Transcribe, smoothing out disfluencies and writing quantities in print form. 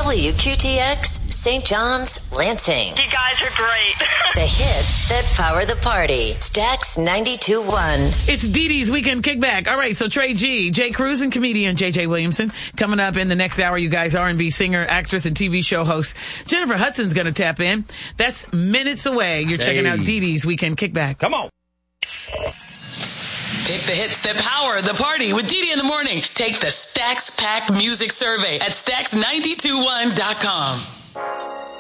WQTX, St. John's, Lansing. You guys are great. The hits that power the party. Stax 92.1. It's Dee Dee's Weekend Kickback. All right, so Trey G, Jay Cruz, and comedian J.J. Williamson. Coming up in the next hour, you guys, R&B singer, actress, and TV show host Jennifer Hudson's going to tap in. That's minutes away. You're checking out Dee Dee's Weekend Kickback. Come on. Pick the hits that power the party with Dee Dee in the morning. Take the Stax Pack Music Survey at Stax921.com.